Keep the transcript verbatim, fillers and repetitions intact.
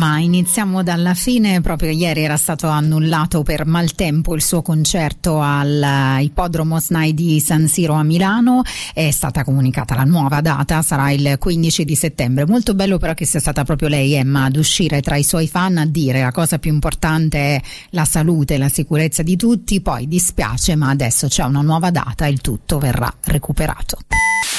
Ma iniziamo dalla fine. Proprio ieri era stato annullato per maltempo il suo concerto al Ippodromo S N A I di San Siro a Milano. È stata comunicata la nuova data, sarà il quindici di settembre. Molto bello però che sia stata proprio lei, Emma, ad uscire tra i suoi fan a dire la cosa più importante è la salute e la sicurezza di tutti. Poi dispiace, ma adesso c'è una nuova data e il tutto verrà recuperato.